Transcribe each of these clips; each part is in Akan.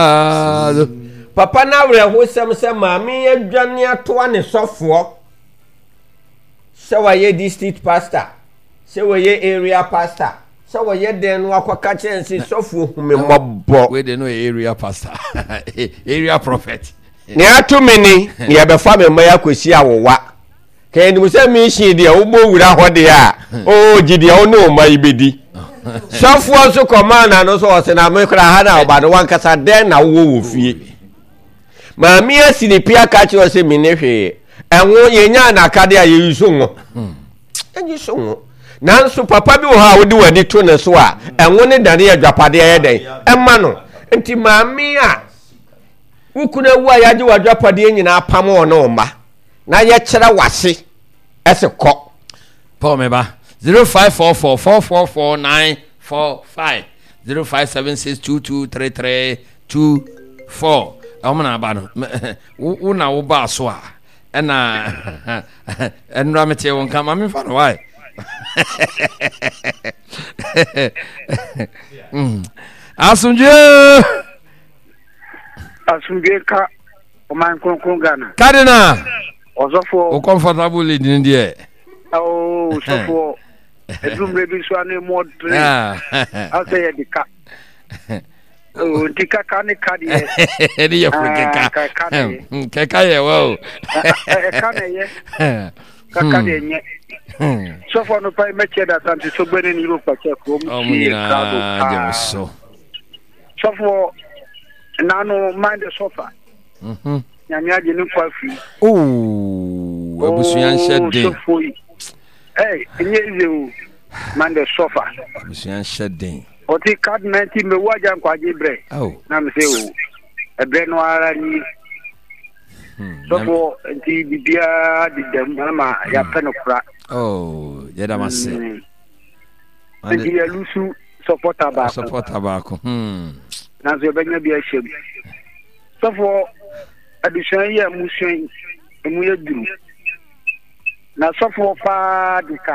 Papa na we ho sem se maami adwane atoa ne sofo. Se wa ye district pastor. Se wa ye area pastor. Se wa ye den no akwaka chense sofo hume mobbo. We dey no area pastor. Area prophet. Ne atumini ye be fa me maya kwesi awowa. Ke ni se mi hyin de wo bo wura hode a. O gidi o no mai bedi. Sofo so komanda no so se na me kra ha na oba no wankasa den na wo fie. Maami asini pia ka chi o se mi ne hwe. Enwo ye nya na kade a ye yuso ngo. Enyi so ngo. Nanso papa bi wo ha wo di wani to ne so a enwo ne dane ya dwapade ya den. Emma no. Enti maami a ukuna wu a ya je wadwapade nyina pam o no mba. Na ye kira wase ese ko. Paul meba 0544444945 0576223324 amana ba no wo na wo ba so a na enra mete won ka ma me fa no why asunje ka o man kon Ghana kadina osofo o comfortable in there oh sofo edum rebi so ane mo dre ase dika oh dika kane kadi edi ya fukeka keka ye wo kane ye kakade nye sofo no pa meche da tanti so gbene ni Europe che ko mu na so sofo nano mind sofa nyame age ni kwafi oh abusuyan shedden enyezo mind sofa abusuyan shedden oti card 90 me waja nkwaje bre na me se o ebre no ara ni sofo nti bibia di dem ma ya penokura yeda mase nti ya lusu supporter baako na zo benya bia shem sofo addition ya musuan emu ya duru na sofo pa dika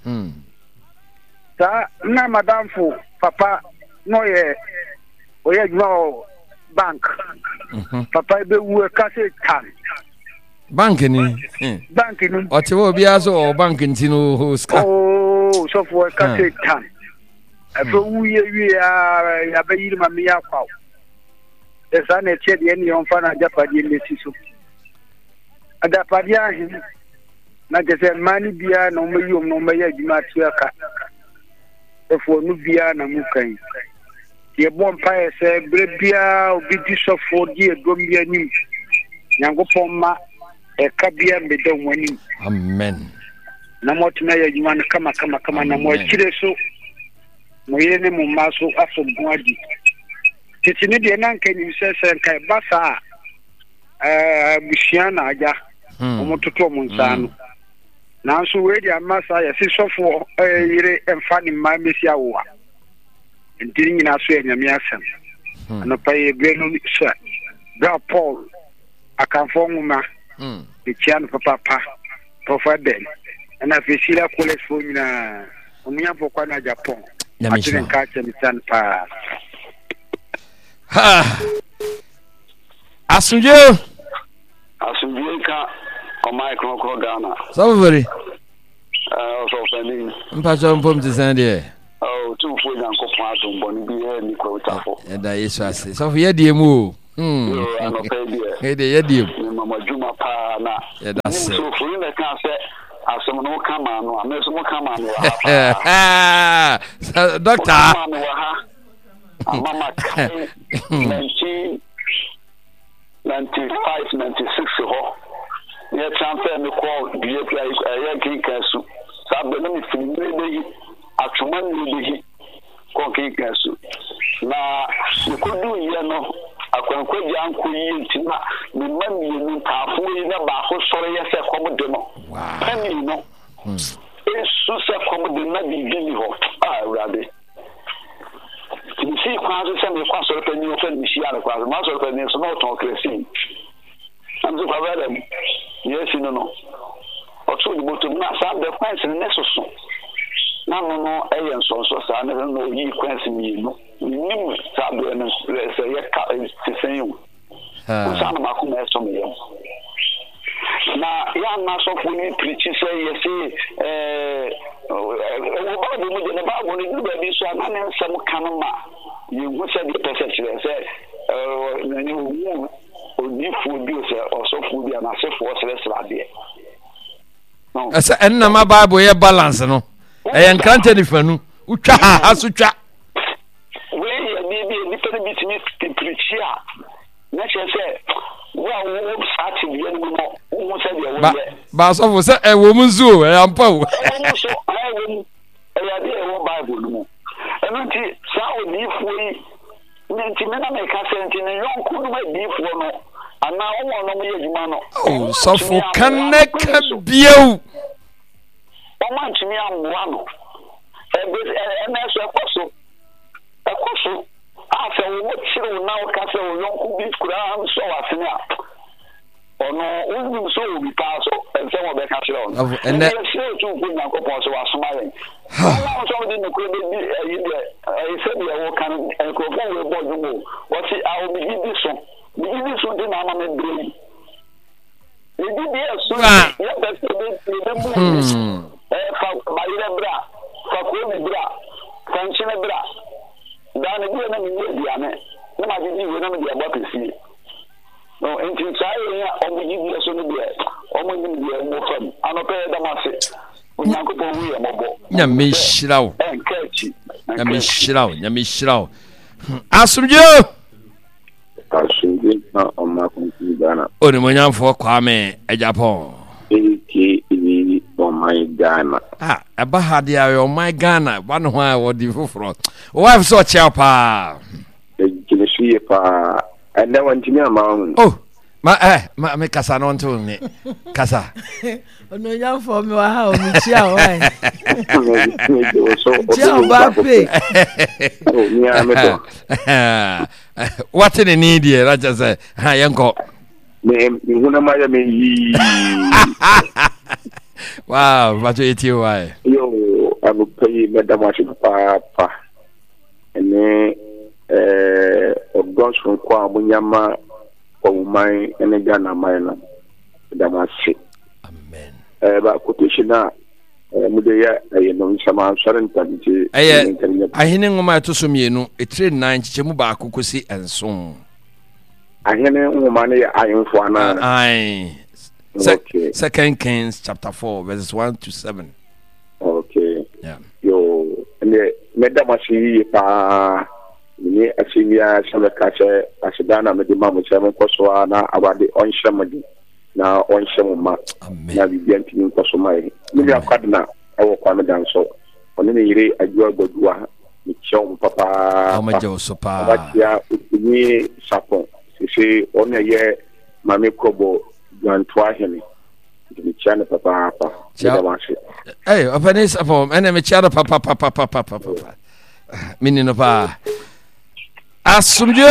ta na madamfo papa no ye oye juma bank papa be wu ka se tan bank ni o ti wo bia so bank nti no ska sofo ka se tan afa wu ye wi ya be yiri ma mi ya kwa esa na che de ni on fa na japadi lesi so adapadi ahi na jese mani bia no mayom no maya juma tiaka efo nu bia na mukan ye bom pa ese bre bia obi di sofo di edom bia nim nyankopon ma e ka bia mbede wani amen na motuna ya juma na kama na mo kire so mo yene mo maso afo boadi titini de nan kan ni sese kai basa busiana aja mo toto mo nsano nanso we dia masa ya si sofo yire emfa ni ma mesia wo a ndiri nyina so enyame asem no paye breno sha bra Paul akanfo nguma de chian papa profadel na fesira college fo nyina omunya pokwa na Japan ati ka chemisan pa asunje ka o micro Ghana so very so fani mpacho mpom tisande tu fo nyanko pa to mboni bi he ni ko tafo da yesu ase so ye die mu no pe die ye die mama juma pa na da se so fo ni ka se asom no kama no ameso mo kama no doctor mama kai 95 96 ho ye transfer me call DAP ya kinkasu sabe no mi finne be atuma ni be ko kinkasu na ko du ye no akwankwa di anko yi ntina me man yi ni tafo yi na ba ko sore ye se ko mo de no ani no eso se ko mo de na bi bi ho awurade si kwa se me kwa sore pe ni o fe ni si ala kwa ma sore pe ni so no ton kresi anzu kwa vele yes no otu di botum na sa de kwanse ne soso na no eyen so sa na no yi kwanse mi no nim sabe no se ye ka se sen sana makuma eso me yo na ya na so funi preach say yes Bible mu de Bible ni do bi so na nsem kan ma ye gu se di perception say nani wo odi fu bi se oso fu bi na se fu osere de no asa enna ma Bible ye balance no e nkante ni fanu utwa aso twa we ye bi ni pere bi timi preach ya na che say wa wo saati bi enu no wo se de wo ye ba so for say e wo mu nzu e ampa wo so ai wo ya de wo Bible no enu ti sa odi fu yi nti me na me ka senti ne yonku no di fu no ana wo no mo ye juma no oh so for kaneka bieu o man timi amwa no e na so ekoso ase wo chiro na o ka se wo yonku bi kura am so asene a ono unni so wo bi pa so ense wo be ka chiro no ene se tu ku na ko po so asoma yen ha so di no ko be yi de se bi wo kan ko fo we bo jumo what see I will be so di na ma me bre e di bi so ya be se be fa ba ire bra fa ko mi bra kan chine bra da ne bi na mi di ame na ma di we na mi di aba pesi no enti sai ya o mi di so no bi o mo ni di mo fam ano pe da ma se onyanko po wi e mo bo nya me shirawo enkechi nya me shirawo asumjo na oma kunti Ghana oni mo nyamfo Kwame Ejapon eke ni my Ghana aba hade ayo my Ghana one ho a wodi foforo wife so chepa ejine suye pa ene wantimi ama oh ma me kasa no nto ni kasa ono nyamfo me wa ha o mi chia o ai so chia ba pe oh mi ame do what in need here I just say ha yanko me huna ma ya me yi wow what you eat why yo abu pay madam ashi papa ene ogons from kwa munyama omai ene Ghana mai na damashi amen ba kotishina mude ya no nsama sharenta nti ahene ngoma to so mienu etire 9 chichemu ba akokosi enso ahene ngoma ne ya ayemfo ana ai Second Kings chapter 4 verses 1 to 7 okay yeah yo ene medamashi pa ni asimia shabakache asidana medima mchama kwaswa na abade onshamadi na onshamuma na bibianti nkoso mai ni akwadna ewo kwame danso oni ni yire adwa godua ni chom papa amajo sopa abatia ni sapon sisi oni ye mame kobo gantwa hene ni chane papa hey openi sapon ene me chara papa minino pa asumje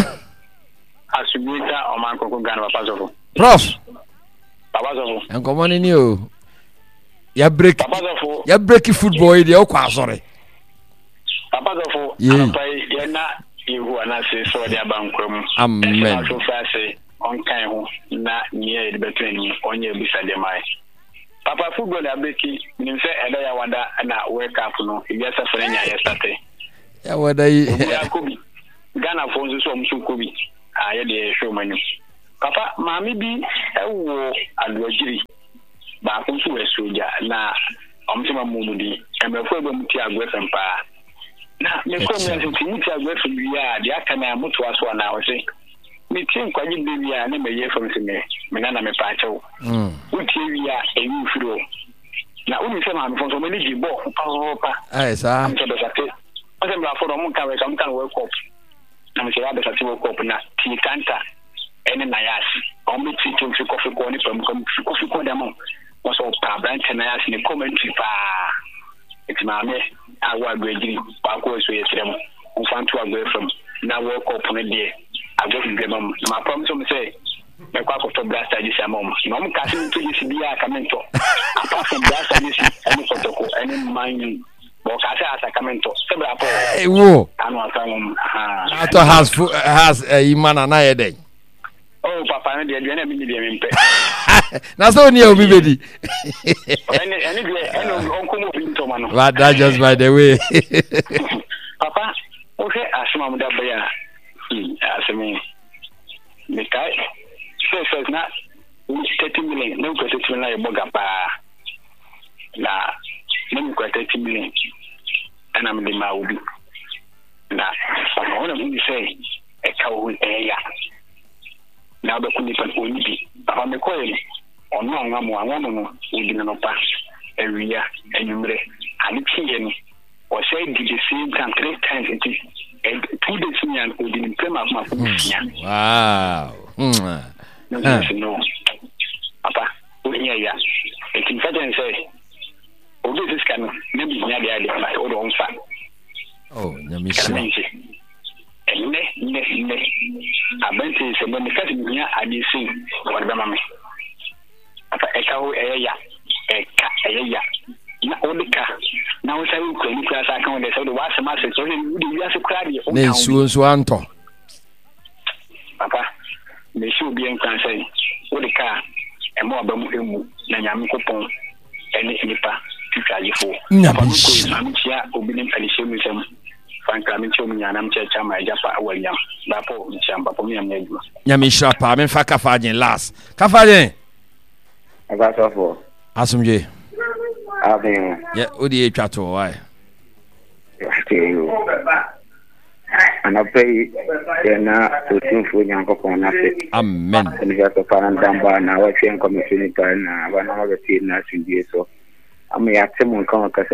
asubita o man ko Ghana papa zofo prof papa zofo enko money ni o ya break football dey o kwa sore papa zofo papa ye na ihu ana se so dey abankwam amen so fase on kan ho na niye de between onye bisa de mai papa football ya break ni se eda ya wada na world cup no ya safere nya ya starte ya wada yi Ghana for nso so kobi aye de show manu papa maami bi ewo adwogiri ba ko so wesoja na omtima mumudi emefo ebe muti agwefem pa na me ko me nti muti agwefem bia de aka na mutu aso na wo se me tin kwaji bia na me yefem se me na me pa achew uti bia eyi furo na uni se maami fo so me ni bo pa ai sa am to do sate o se mra fo do mun kan we kam kan we kop na me se ya besa tiwo kop na ti kanta ene na yasi o me ti tin fi kofi ko ni pam kom fi kofi ko da mo o so pa brand na yasi ni commentary pa etimame awa gwejiri pa ko so yesrem o fantu agwe from na wo kop ne de agwe bi mam na pam so me say me kwa ko to blaster ji samom no mo ka se to ji bia ka mento apart from blaster ji ene ko to ko ene man But I say Sacramento. Wo. After has Imana na yede. Oh, Papa, and the enemy. That's only a baby. But that just by the way. Papa, okay, as Mamma Dabaya, as me. The guy says not 30 million, no question like Bogapa. Now, no 30 million, and I'm the Maudi. Now, I want to say a cow area. Now, the Kunipan only be upon the coin. Or no, I'm one within an opass every year, and you may, and it's here. Or say, did the same time 3 times it is, and 2 days in and within the wow. No, Papa, yeah, it's in fact, and say, oh, this is kind of maybe near the idea of my own fact. Oh, Yamisha. And I meant to say, when the cousin here, I did see what the mammy. Papa, a cow, only car. Now, I will claim class account. So the water master, so you have to cry. Swanto. Papa, they should be in concern. What the car and more about him than Yamiko and Nipa to try you for. I'm here, obedient and show me some. Frank, I'm showing you, and I'm church. I'm a Japa, William, Bapo, Chamba, for me, and Yamisha, I'm in Fakafajin last. Kafajin. I got off for Asumje. I've been, yeah, Odi Chato, why? and I pay now to sing for young upon nothing. Amen. And you have to find Damba now. I think commission and one of the team nursing so I may ask someone come